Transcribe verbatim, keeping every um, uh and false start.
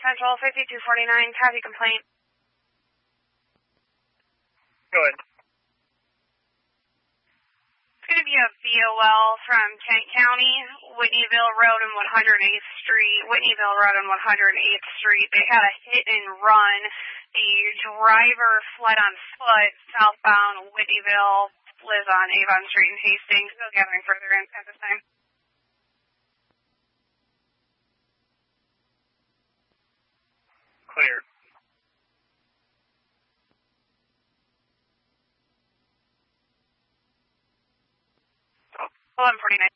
Central, fifty-two forty-nine, copy complaint. Go ahead. It's going to be a V O L from Kent County, Whitneyville Road and one hundred eighth Street, Whitneyville Road and one hundred eighth Street. They had a hit and run. The driver fled on foot southbound Whitneyville, lives on Avon Street in Hastings. Still gathering further in at this time. Clear. eleven forty-nine.